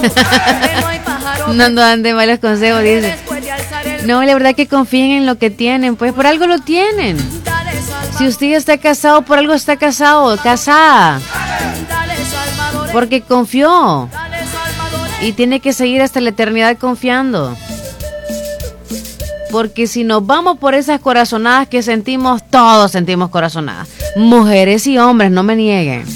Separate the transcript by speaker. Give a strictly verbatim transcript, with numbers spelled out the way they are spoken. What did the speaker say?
Speaker 1: No ando dando malos consejos, dice. No, la verdad que confíen en lo que tienen, pues por algo lo tienen. Si usted está casado, por algo está casado, casada. Porque confió. Y tiene que seguir hasta la eternidad confiando. Porque si nos vamos por esas corazonadas que sentimos, todos sentimos corazonadas. Mujeres y hombres, no me nieguen.